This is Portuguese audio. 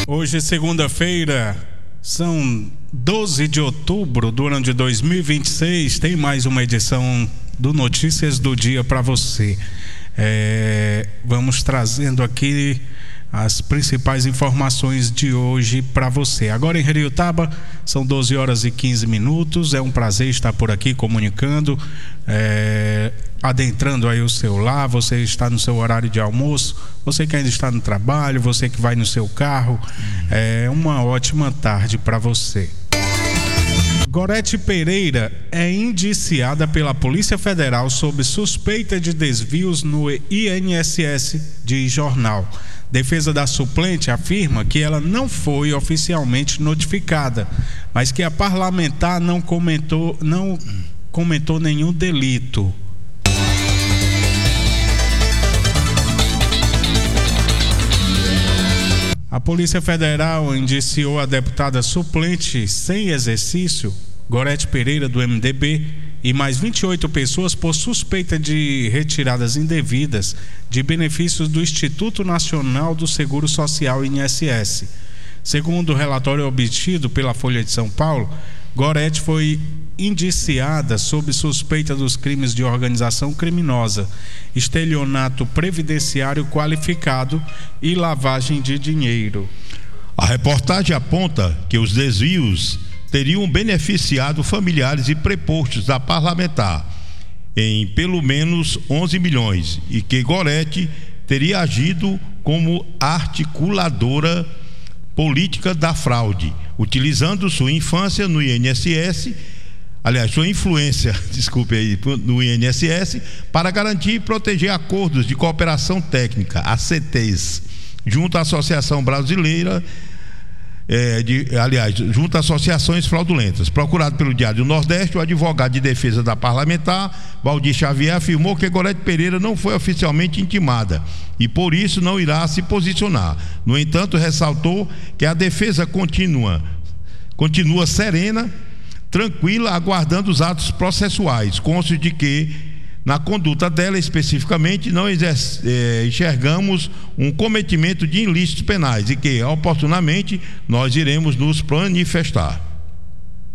Hoje, segunda-feira, são 12 de outubro do ano de 2026. Tem mais uma edição do Notícias do Dia para você. Vamos trazendo aqui as principais informações de hoje para você. Agora em Heriotaba, são 12 horas e 15 minutos. É um prazer estar por aqui comunicando, adentrando aí o seu lar. Você está no seu horário de almoço, você que ainda está no trabalho, você que vai no seu carro. É uma ótima tarde para você. Gorete Pereira é indiciada pela Polícia Federal sob suspeita de desvios no INSS, diz jornal. Defesa da suplente afirma que ela não foi oficialmente notificada, mas que a parlamentar não comentou nenhum delito. A Polícia Federal indiciou a deputada suplente sem exercício, Gorete Pereira, do MDB, e mais 28 pessoas por suspeita de retiradas indevidas de benefícios do Instituto Nacional do Seguro Social, INSS. Segundo o relatório obtido pela Folha de São Paulo, Gorete foi indiciada sob suspeita dos crimes de organização criminosa, estelionato previdenciário qualificado e lavagem de dinheiro. A reportagem aponta que os desvios teriam beneficiado familiares e prepostos da parlamentar em pelo menos 11 milhões e que Gorete teria agido como articuladora política da fraude, utilizando sua infância no INSS, sua influência, no INSS, para garantir e proteger acordos de cooperação técnica, ACTs, junto à Associação Brasileira, junto a associações fraudulentas. Procurado pelo Diário do Nordeste, o advogado de defesa da parlamentar, Valdir Xavier, afirmou que Gorete Pereira não foi oficialmente intimada e por isso não irá se posicionar. No entanto, ressaltou que a defesa continua serena, tranquila, aguardando os atos processuais, cônscio de que na conduta dela especificamente não enxergamos um cometimento de ilícitos penais e que oportunamente nós iremos nos manifestar.